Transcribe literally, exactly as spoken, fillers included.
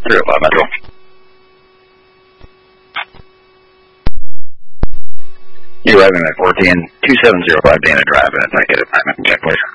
three oh five Metro. You're arriving at fourteen two seven zero five Dana Drive, and if I get it, I'm at check, please.